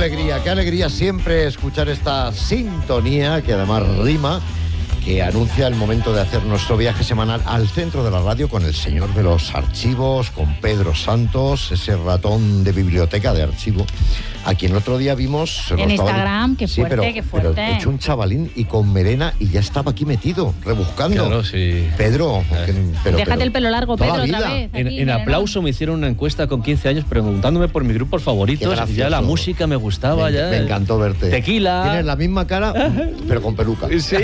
qué alegría siempre escuchar esta sintonía que además rima, que anuncia el momento de hacer nuestro viaje semanal al centro de la radio con el señor de los archivos, con Pedro Santos, ese ratón de biblioteca de archivo, a quien el otro día vimos en Instagram. Qué fuerte, qué fuerte. Pero hecho un chavalín y con melena y ya estaba aquí metido, rebuscando. Claro, sí. Pedro, déjate el pelo largo, Pedro, otra vez. En aplauso me hicieron una encuesta con 15 años preguntándome por mis grupos favoritos y ya la música me gustaba. Me encantó verte. Tequila. Tienes la misma cara, pero con peluca. Sí.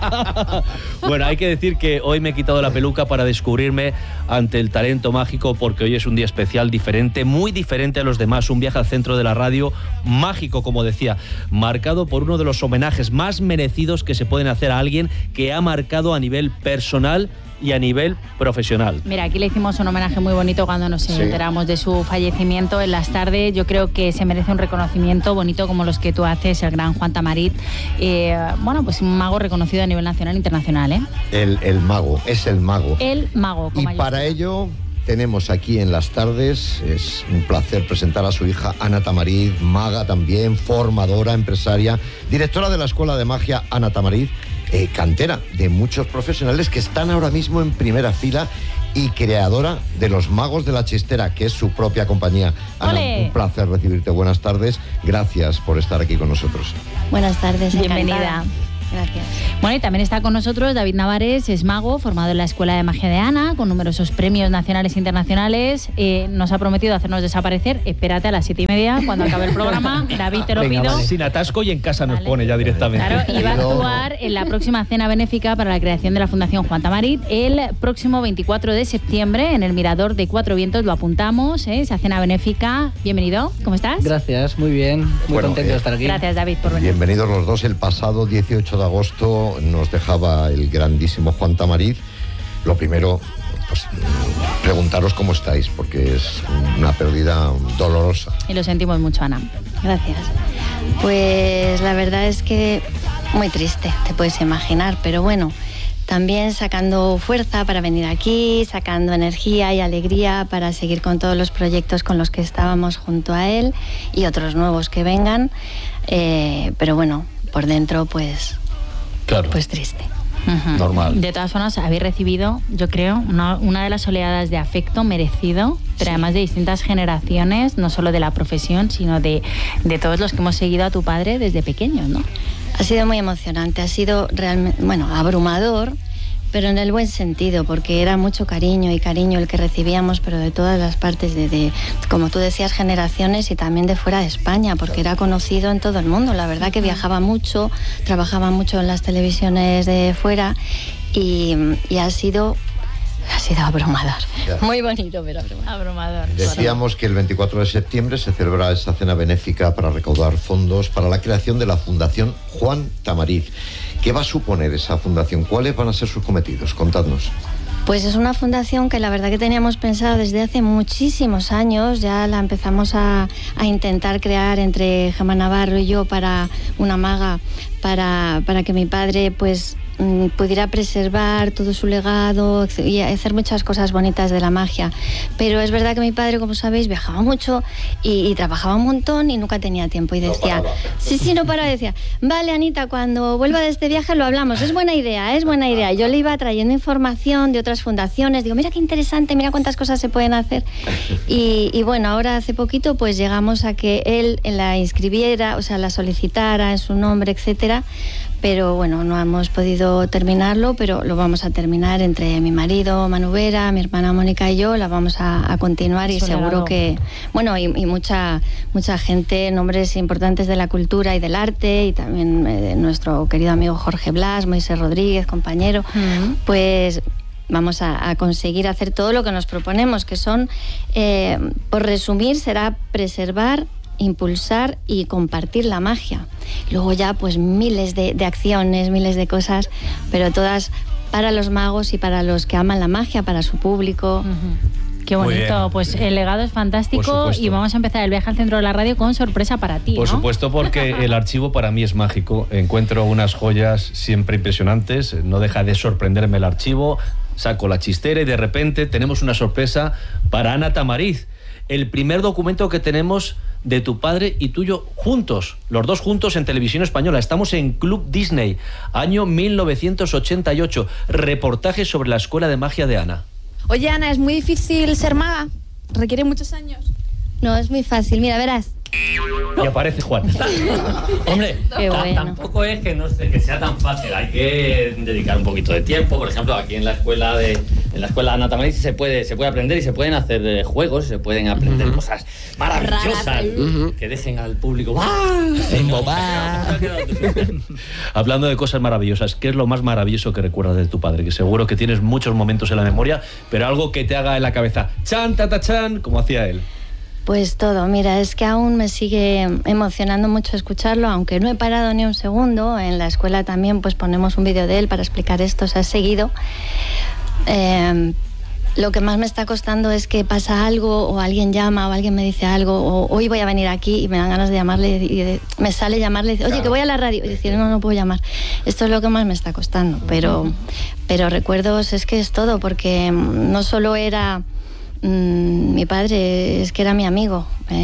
Bueno, hay que decir que hoy me he quitado la peluca para descubrirme ante el talento mágico, porque hoy es un día especial, diferente, muy diferente a los demás. Un viaje al centro de la radio, mágico, como decía, marcado por uno de los homenajes más merecidos que se pueden hacer a alguien que ha marcado a nivel personal y a nivel profesional. Mira, aquí le hicimos un homenaje muy bonito cuando nos enteramos de su fallecimiento en las tardes. Yo creo que se merece un reconocimiento bonito como los que tú haces, el gran Juan Tamarit. Bueno, pues un mago reconocido a nivel nacional e internacional, ¿eh? El mago, es el mago. El mago. Y para ello tenemos aquí en las tardes, es un placer presentar a su hija Ana Tamarit, maga también, formadora, empresaria, directora de la Escuela de Magia Ana Tamarit, cantera de muchos profesionales que están ahora mismo en primera fila y creadora de Los Magos de la Chistera, que es su propia compañía. Ana, ¡Olé! Un placer recibirte. Buenas tardes. Gracias por estar aquí con nosotros. Buenas tardes. Bienvenida. Encantada. Gracias. Bueno, y también está con nosotros David Navares, es mago, formado en la Escuela de Magia de Ana, con numerosos premios nacionales e internacionales. Nos ha prometido hacernos desaparecer. Espérate a las 7:30, cuando acabe el programa. David, te lo pido. Vale. Sin atasco y en casa nos pone ya directamente. Claro, y va a actuar en la próxima cena benéfica para la creación de la Fundación Juan Tamarit el próximo 24 de septiembre en el Mirador de Cuatro Vientos. Lo apuntamos, esa cena benéfica. Bienvenido, ¿cómo estás? Gracias, muy bien. Muy contento de estar aquí. Gracias, David, por venir. Bienvenidos los dos. El pasado 18 de agosto nos dejaba el grandísimo Juan Tamarit. Lo primero, pues preguntaros cómo estáis, porque es una pérdida dolorosa. Y lo sentimos mucho, Ana. Gracias. Pues la verdad es que muy triste, te puedes imaginar, pero bueno, también sacando fuerza para venir aquí, sacando energía y alegría para seguir con todos los proyectos con los que estábamos junto a él y otros nuevos que vengan, pero bueno, por dentro pues triste. Uh-huh. Normal. De todas formas, habéis recibido, yo creo, una de las oleadas de afecto merecido, pero además de distintas generaciones, no solo de la profesión, sino de todos los que hemos seguido a tu padre desde pequeño, ¿no? Ha sido muy emocionante, ha sido realmente, abrumador, pero en el buen sentido, porque era mucho cariño el que recibíamos, pero de todas las partes, de como tú decías, generaciones y también de fuera de España, porque era conocido en todo el mundo. La verdad que viajaba mucho, trabajaba mucho en las televisiones de fuera y ha sido abrumador. Ya. Muy bonito, pero Abrumador. Decíamos que el 24 de septiembre se celebra esta cena benéfica para recaudar fondos para la creación de la Fundación Juan Tamarit. ¿Qué va a suponer esa fundación? ¿Cuáles van a ser sus cometidos? Contadnos. Pues es una fundación que la verdad que teníamos pensado desde hace muchísimos años. Ya la empezamos a intentar crear entre Gemma Navarro y yo para una maga, para que mi padre pues pudiera preservar todo su legado y hacer muchas cosas bonitas de la magia. Pero es verdad que mi padre, como sabéis, viajaba mucho y trabajaba un montón y nunca tenía tiempo. Y decía, no paraba, decía, vale, Anita, cuando vuelva de este viaje lo hablamos, es buena idea. Yo le iba trayendo información de otras fundaciones, digo, mira qué interesante, mira cuántas cosas se pueden hacer. Y bueno, ahora hace poquito pues llegamos a que él la inscribiera, o sea, la solicitara en su nombre, etcétera. Pero bueno, no hemos podido terminarlo, pero lo vamos a terminar entre mi marido Manu Vera, mi hermana Mónica y yo, la vamos a continuar y seguro que, bueno, y mucha gente, nombres importantes de la cultura y del arte, y también nuestro querido amigo Jorge Blas, Moisés Rodríguez, compañero, pues vamos a conseguir hacer todo lo que nos proponemos, que son, por resumir, será preservar, impulsar y compartir la magia. Luego ya pues miles de acciones, miles de cosas, pero todas para los magos y para los que aman la magia, para su público. Qué bonito, pues el legado es fantástico y vamos a empezar el viaje al centro de la radio con sorpresa para ti, ¿no? Por supuesto, porque el archivo para mí es mágico. Encuentro unas joyas siempre impresionantes, no deja de sorprenderme el archivo, saco la chistera y de repente tenemos una sorpresa para Ana Tamarit. el primer documento que tenemos de tu padre y tuyo juntos, los dos juntos en Televisión Española. Estamos en Club Disney, año 1988, reportaje sobre la Escuela de Magia de Ana. Oye, Ana, ¿es muy difícil ser maga? ¿Requiere muchos años? No, es muy fácil, mira, verás. Y aparece Juan. Hombre, bueno. Tampoco es que, no sé, que sea tan fácil. Hay que dedicar un poquito de tiempo. Por ejemplo, aquí en la escuela de Ana Tamariz se puede aprender y se pueden hacer juegos, se pueden aprender cosas maravillosas que dejen al público Hablando de cosas maravillosas, ¿qué es lo más maravilloso que recuerdas de tu padre? Que seguro que tienes muchos momentos en la memoria, pero algo que te haga en la cabeza chan, chan, como hacía él. Pues todo, mira, es que aún me sigue emocionando mucho escucharlo, aunque no he parado ni un segundo. En la escuela también pues ponemos un vídeo de él para explicar esto, se ha seguido. Lo que más me está costando es que pasa algo, o alguien llama, o alguien me dice algo, o hoy voy a venir aquí y me dan ganas de llamarle y me sale llamarle y dice, oye, que voy a la radio, y decir, no puedo llamar. Esto es lo que más me está costando, pero recuerdos es que es todo, porque no solo era mi padre, es que era mi amigo.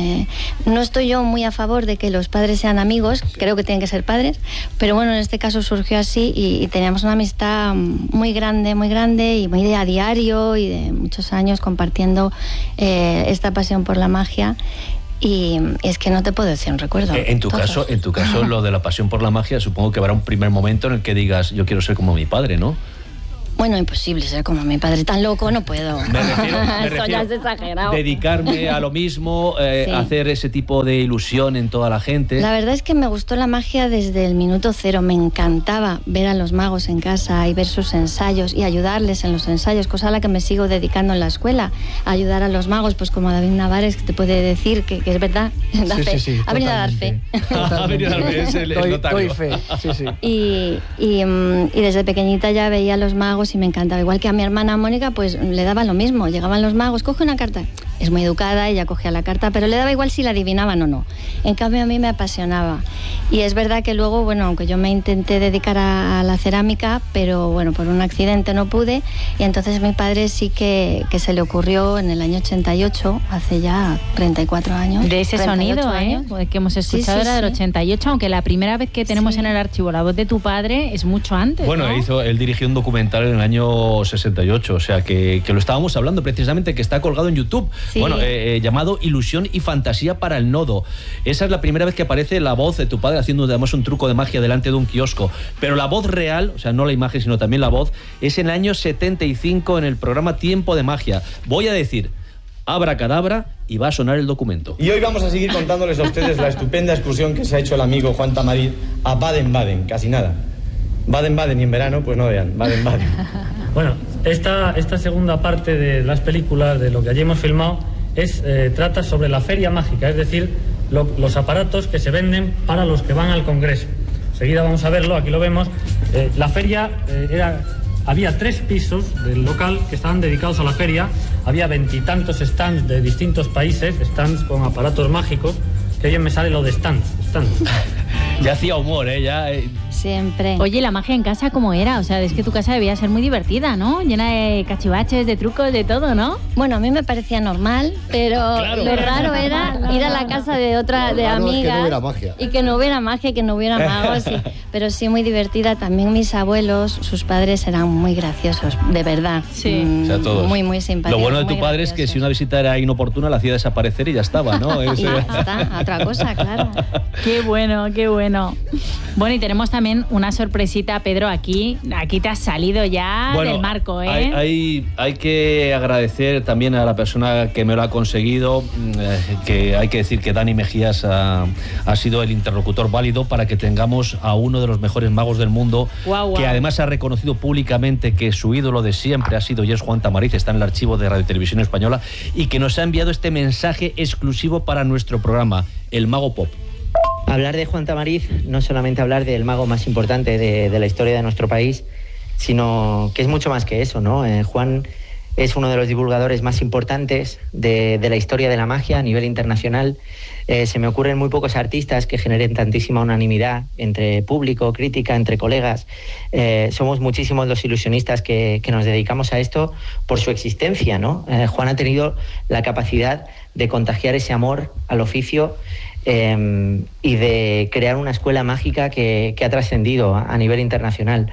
No estoy yo muy a favor de que los padres sean amigos, creo que tienen que ser padres, pero bueno, en este caso surgió así y teníamos una amistad muy grande y muy de a diario y de muchos años compartiendo esta pasión por la magia. Y es que no te puedo decir un recuerdo. En tu caso, lo de la pasión por la magia, supongo que habrá un primer momento en el que digas, yo quiero ser como mi padre, ¿no? Bueno, imposible ser como mi padre, tan loco no puedo. Me refiero, Eso ya es exagerado. Dedicarme a lo mismo, hacer ese tipo de ilusión en toda la gente. La verdad es que me gustó la magia desde el minuto cero. Me encantaba ver a los magos en casa y ver sus ensayos y ayudarles en los ensayos, cosa a la que me sigo dedicando en la escuela. A ayudar a los magos, pues como David Navares, que te puede decir que es verdad. Sí, ha venido a dar fe. Ha venido a dar fe, es el notario. Doy fe, sí. Y desde pequeñita ya veía a los magos y me encantaba. Igual que a mi hermana Mónica, pues le daba lo mismo. Llegaban los magos, coge una carta. Es muy educada, ella cogía la carta, pero le daba igual si la adivinaban o no. En cambio, a mí me apasionaba. Y es verdad que luego, bueno, aunque yo me intenté dedicar a la cerámica, pero bueno, por un accidente no pude. Y entonces mi padre sí que se le ocurrió en el año 88, hace ya 34 años. De ese sonido, años. Que hemos escuchado era del 88, aunque la primera vez que tenemos en el archivo la voz de tu padre es mucho antes. Bueno, ¿no? él dirigió un documental en el año 68, o sea que lo estábamos hablando precisamente, que está colgado en YouTube, llamado Ilusión y Fantasía para el Nodo. Esa es la primera vez que aparece la voz de tu padre haciendo además un truco de magia delante de un kiosco, pero la voz real, o sea, no la imagen sino también la voz, es en el año 75 en el programa Tiempo de Magia. Voy a decir abracadabra y va a sonar el documento. Y hoy vamos a seguir contándoles a ustedes la estupenda excursión que se ha hecho el amigo Juan Tamariz a Baden-Baden, casi nada. Baden-Baden y en verano, pues no vean, Baden-Baden. Bueno, esta segunda parte de las películas, de lo que allí hemos filmado, trata sobre la feria mágica, es decir, los aparatos que se venden para los que van al Congreso. Enseguida vamos a verlo, aquí lo vemos. La feria había 3 pisos del local que estaban dedicados a la feria, había 20 y tantos stands de distintos países, stands con aparatos mágicos, que bien me sale lo de stands. Ya hacía humor, Siempre. Oye, la magia en casa, ¿cómo era? O sea, es que tu casa debía ser muy divertida, ¿no? Llena de cachivaches, de trucos, de todo, ¿no? Bueno, a mí me parecía normal, pero lo raro era ir a la casa de otra, de amigas. Es que no hubiera magia. Y que no hubiera magia, que no hubiera magos. Pero sí muy divertida. También mis abuelos, sus padres eran muy graciosos, de verdad. Sí. O sea, todos. Muy simpáticos. Lo bueno de tu padre es que si una visita era inoportuna, la hacía desaparecer y ya estaba, ¿no? Y ya está, otra cosa, claro. Qué bueno, qué bueno. Bueno, y tenemos también una sorpresita, Pedro, aquí te has salido ya del marco, ¿eh? Hay que agradecer también a la persona que me lo ha conseguido, que hay que decir que Dani Mejías ha sido el interlocutor válido para que tengamos a uno de los mejores magos del mundo, que además ha reconocido públicamente que su ídolo de siempre ha sido y es Juan Tamariz, está en el archivo de Radio Televisión Española, y que nos ha enviado este mensaje exclusivo para nuestro programa, El Mago Pop. Hablar de Juan Tamariz no es solamente hablar del mago más importante de la historia de nuestro país, sino que es mucho más que eso, ¿no? Juan es uno de los divulgadores más importantes de la historia de la magia a nivel internacional. Se me ocurren muy pocos artistas que generen tantísima unanimidad entre público, crítica, entre colegas. Somos muchísimos los ilusionistas que nos dedicamos a esto por su existencia, ¿no? Juan ha tenido la capacidad de contagiar ese amor al oficio y de crear una escuela mágica que ha trascendido a nivel internacional.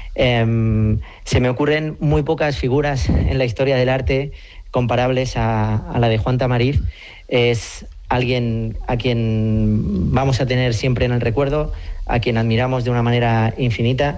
Se me ocurren muy pocas figuras en la historia del arte comparables a la de Juan Tamariz. Es alguien a quien vamos a tener siempre en el recuerdo, a quien admiramos de una manera infinita,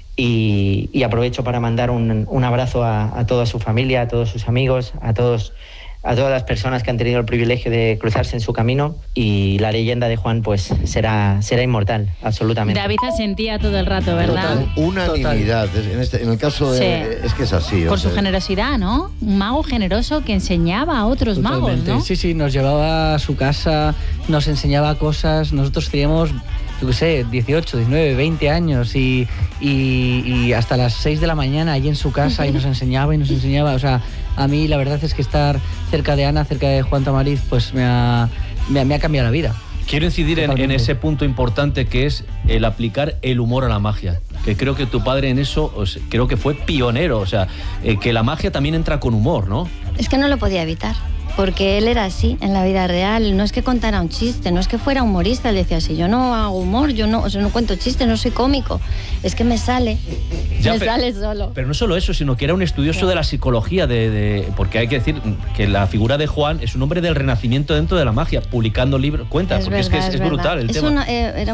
y aprovecho para mandar un abrazo a toda su familia, a todos sus amigos, a todas las personas que han tenido el privilegio de cruzarse en su camino, y la leyenda de Juan pues será inmortal, absolutamente. David asentía todo el rato, ¿verdad? Total, unanimidad. En el caso de... Es que es así. Por su generosidad, ¿no? Un mago generoso que enseñaba a otros magos, ¿no? Sí, sí, nos llevaba a su casa, nos enseñaba cosas. Nosotros teníamos, yo qué sé, 18, 19, 20 años y hasta las 6 de la mañana allí en su casa y nos enseñaba. O sea, a mí la verdad es que estar cerca de Ana, cerca de Juan Tamariz, pues me ha cambiado la vida. Quiero incidir en ese punto importante que es el aplicar el humor a la magia, que creo que tu padre en eso creo que fue pionero, o sea, que la magia también entra con humor, ¿no? Es que no lo podía evitar, porque él era así en la vida real. No es que contara un chiste, no es que fuera humorista. Él decía, si yo no hago humor, yo no cuento chistes, no soy cómico, es que me sale sale solo. Pero no solo eso, sino que era un estudioso de la psicología, porque hay que decir que la figura de Juan es un hombre del Renacimiento dentro de la magia, publicando libros, cuenta, porque verdad, es brutal el tema.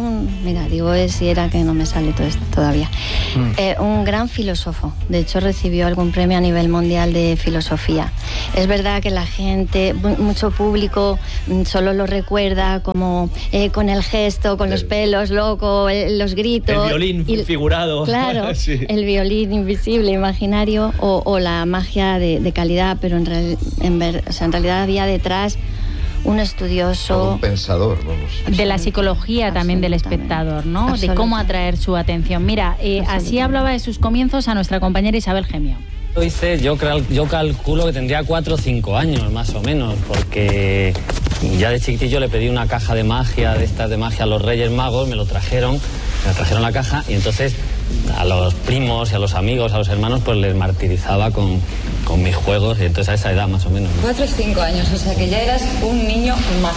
Era que no me sale todo esto todavía. Un gran filósofo, de hecho recibió algún premio a nivel mundial de filosofía. Es verdad que la gente, mucho público, solo lo recuerda como con el gesto, con los pelos locos, los gritos. El violín figurado. Claro, sí. El violín invisible, imaginario, o la magia de calidad, pero en realidad había detrás un estudioso, un pensador, vamos. De la psicología también del espectador, ¿no? De cómo atraer su atención. Mira, así hablaba de sus comienzos a nuestra compañera Isabel Gemio. Yo calculo que tendría 4 o 5 años más o menos, porque ya de chiquitillo le pedí una caja de magia, de estas de magia a los Reyes Magos, me trajeron la caja, y entonces a los primos y a los amigos, a los hermanos, pues les martirizaba con mis juegos, y entonces a esa edad más o menos. 4 o 5 años, o sea que ya eras un niño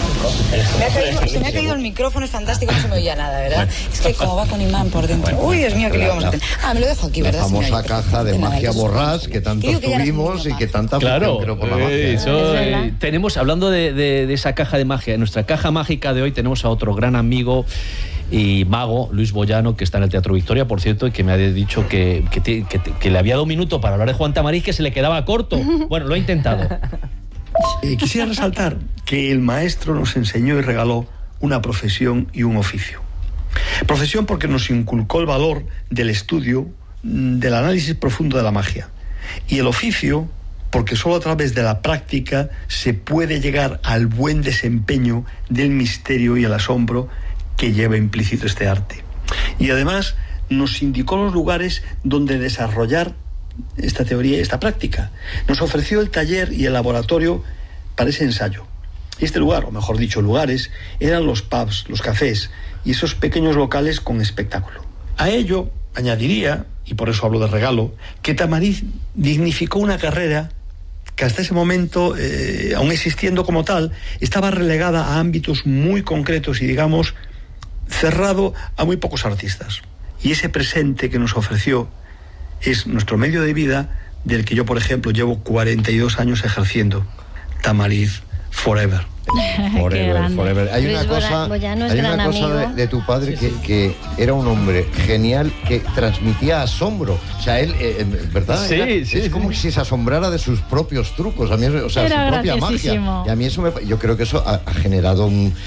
mágico. Se me ha caído el micrófono, es fantástico, no se me oía nada, ¿verdad? Es que como va con imán por dentro. Uy, Dios mío, que le íbamos a tener. Me lo dejo aquí, ¿verdad? La famosa caja de magia borrás que tantos tuvimos y que tanta afición creó por la magia. Tenemos, hablando de esa caja de magia, en nuestra caja mágica de hoy tenemos a otro gran amigo y mago, Luis Boyano, que está en el Teatro Victoria, por cierto, y que me ha dicho que le había dado un minuto para hablar de Juan Tamariz, que se le quedaba corto. Bueno, lo he intentado. Quisiera resaltar que el maestro nos enseñó y regaló una profesión y un oficio. Profesión porque nos inculcó el valor del estudio, del análisis profundo de la magia. Y el oficio porque solo a través de la práctica se puede llegar al buen desempeño del misterio y el asombro que lleva implícito este arte. Y además nos indicó los lugares donde desarrollar esta teoría y esta práctica. Nos ofreció el taller y el laboratorio para ese ensayo. Y este lugar, o mejor dicho, lugares, eran los pubs, los cafés y esos pequeños locales con espectáculo. A ello añadiría, y por eso hablo de regalo, que Tamariz dignificó una carrera que hasta ese momento, aún existiendo como tal, estaba relegada a ámbitos muy concretos y, digamos, cerrado a muy pocos artistas. Y ese presente que nos ofreció es nuestro medio de vida, del que yo, por ejemplo, llevo 42 años ejerciendo. Tamariz Forever. Forever. Hay una cosa, de tu padre que era un hombre genial que transmitía asombro. O sea, él, ¿verdad? Es como si se asombrara de sus propios trucos. A mí, o sea, su propia magia. Y a mí eso yo creo que eso ha generado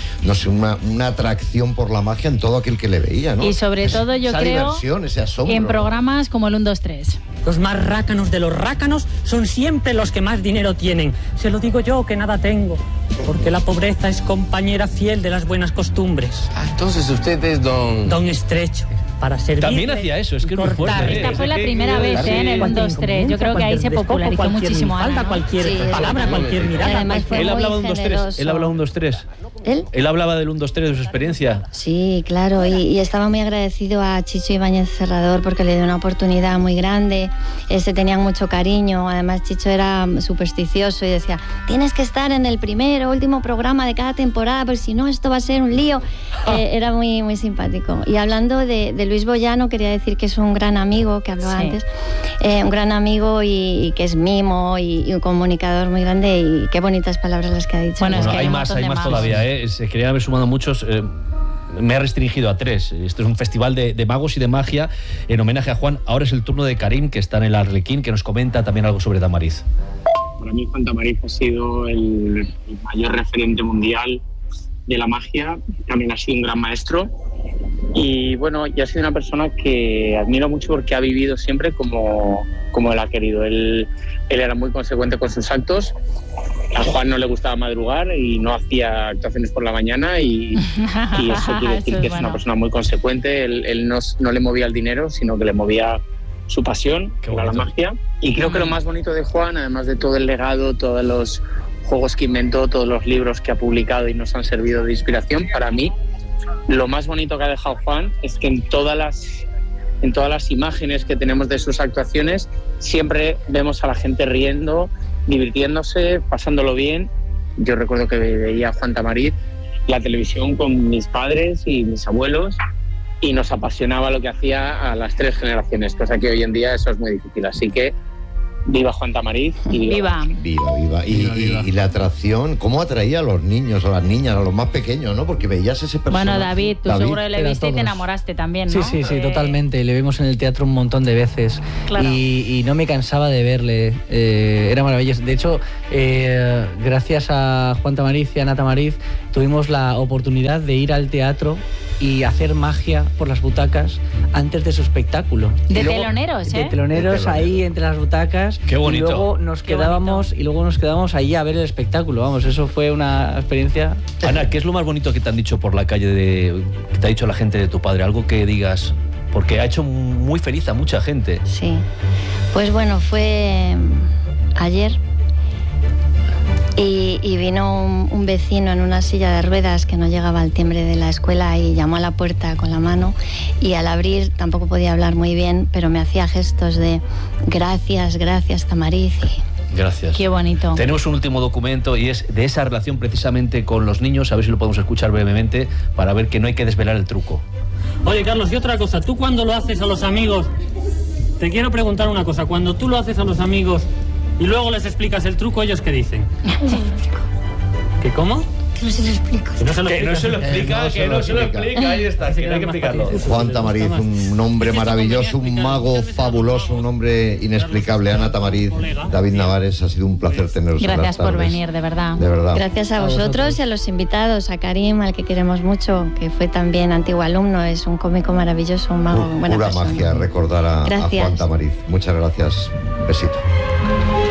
una atracción por la magia en todo aquel que le veía, ¿no? Y sobre todo yo creo ese asombro, en programas como el 1, 2, 3. Los más rácanos de los rácanos son siempre los que más dinero tienen. Se lo digo yo, que nada tengo, porque la pobreza es compañera fiel de las buenas costumbres. Entonces usted es don... Don Estrecho. para servir. También hacía eso, es que es muy fuerte. Esta fue la primera vez en el 1, 2, 3. Yo creo que ahí se popularizó muchísimo. Falta cualquier palabra, cualquier mirada. Él hablaba de 1, 2, 3. Él hablaba 1, 2, 3. Él hablaba del 1, 2, 3 de su experiencia. Sí, claro, y estaba muy agradecido a Chicho Ibáñez Serrador porque le dio una oportunidad muy grande. Se tenían mucho cariño. Además, Chicho era supersticioso y decía: tienes que estar en el primero, último programa de cada temporada, porque si no, esto va a ser un lío. Era muy, muy simpático. Y hablando de Luis Boyano, quería decir que es un gran amigo, que hablaba antes, un gran amigo y que es mimo y un comunicador muy grande, y qué bonitas palabras las que ha dicho. Bueno, es que hay más todavía, ¿eh? Se querían haber sumado muchos. Me ha restringido a 3. Este es un festival de magos y de magia en homenaje a Juan. Ahora es el turno de Karim, que está en el Arlequín, que nos comenta también algo sobre Tamariz. Para mí Juan Tamariz ha sido el mayor referente mundial de la magia. También ha sido un gran maestro. Y bueno, y ha sido una persona que admiro mucho porque ha vivido siempre como él ha querido. Él era muy consecuente con sus actos. A Juan no le gustaba madrugar y no hacía actuaciones por la mañana y eso quiere decir que es una persona muy consecuente. Él no le movía el dinero, sino que le movía su pasión, que era la magia. Y creo que lo más bonito de Juan, además de todo el legado, todos los juegos que inventó, todos los libros que ha publicado y nos han servido de inspiración, para mí, lo más bonito que ha dejado Juan es que en todas las imágenes que tenemos de sus actuaciones siempre vemos a la gente riendo, divirtiéndose, pasándolo bien. Yo recuerdo que veía a Juan Tamariz la televisión con mis padres y mis abuelos y nos apasionaba lo que hacía a las 3 generaciones, cosa que hoy en día eso es muy difícil. Así que viva Juan Tamariz y viva. Viva. Y la atracción, ¿cómo atraía a los niños, a las niñas, a los más pequeños, ¿no? Porque veías ese personaje. Bueno, David, tú seguro le viste y te enamoraste también, ¿no? Sí, totalmente. Le vimos en el teatro un montón de veces. Claro. Y no me cansaba de verle. Era maravilloso. De hecho, gracias a Juan Tamariz y a Ana Tamariz, tuvimos la oportunidad de ir al teatro y hacer magia por las butacas antes de su espectáculo. De teloneros, ¿eh? De teloneros ahí entre las butacas. Qué bonito. Y luego nos quedábamos ahí a ver el espectáculo. Vamos, eso fue una experiencia. Ana, ¿qué es lo más bonito que te han dicho por la calle, que te ha dicho la gente de tu padre? Algo que digas, porque ha hecho muy feliz a mucha gente. Sí. Pues bueno, fue ayer. Y vino un vecino en una silla de ruedas que no llegaba al timbre de la escuela y llamó a la puerta con la mano, y al abrir tampoco podía hablar muy bien, pero me hacía gestos de gracias Tamariz. Gracias. Qué bonito. Tenemos un último documento y es de esa relación precisamente con los niños, a ver si lo podemos escuchar brevemente para ver que no hay que desvelar el truco. Oye, Carlos, y otra cosa, tú cuando lo haces a los amigos, te quiero preguntar una cosa, cuando tú lo haces a los amigos y luego les explicas el truco, ¿ellos qué dicen? ¿Qué cómo? Que no se lo explico. Que no se lo explica, ahí está, que no hay que explicarlo. Juan Tamariz, un hombre maravilloso, un mago fabuloso, un hombre inexplicable. Ana Tamariz, David Navares, ha sido un placer teneros. Gracias por venir, de verdad. De verdad. Gracias a vosotros y a los invitados, a Karim, al que queremos mucho, que fue también antiguo alumno, es un cómico maravilloso, un mago, buena pura persona. magia recordar a Gracias. Juan Tamariz. Muchas gracias. Besito.